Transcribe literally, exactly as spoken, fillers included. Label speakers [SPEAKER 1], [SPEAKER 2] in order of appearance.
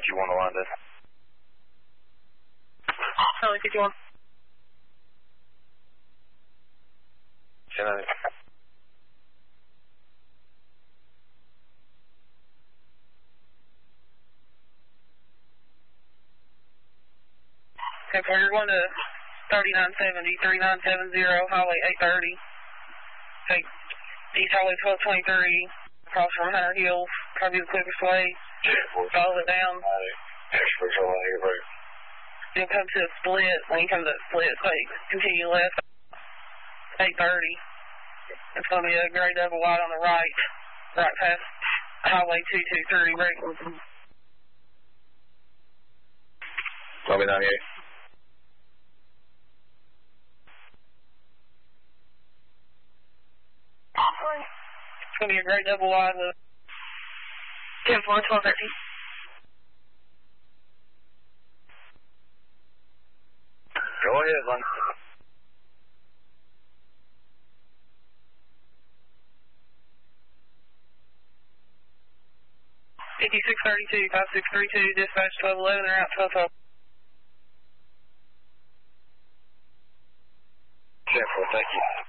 [SPEAKER 1] fifty-one to line this.
[SPEAKER 2] Charlie fifty-one.
[SPEAKER 1] ten nine.
[SPEAKER 2] Okay, so you're going to thirty-nine seventy, thirty-nine seventy, Highway eight thirty. Take East Highway twelve twenty-three, across from Hunter Hills, probably the quickest way. Follow it down. You'll come to a split. When you come to a split, take, continue left, eight thirty. It's going to be a gray double wide on the right, right past Highway two two three, right.
[SPEAKER 1] Tommy ninety-eight.
[SPEAKER 2] It's going to be a great double wide with ten four, twelve thirteen.
[SPEAKER 1] Go ahead, Lon.
[SPEAKER 2] fifty-six thirty-two, five six three two, dispatch twelve eleven, they're out twelve twelve.
[SPEAKER 1] ten four, thank you.